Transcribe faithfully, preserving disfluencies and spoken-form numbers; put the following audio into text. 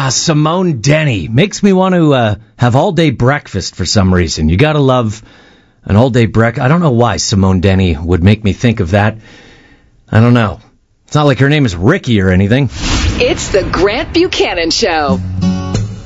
Ah, Simone Denny. Makes me want to uh, have all-day breakfast for some reason. You gotta love an all-day breakfast. I don't know why Simone Denny would make me think of that. I don't know. It's not like her name is Ricky or anything. It's the Grant Buchanan Show.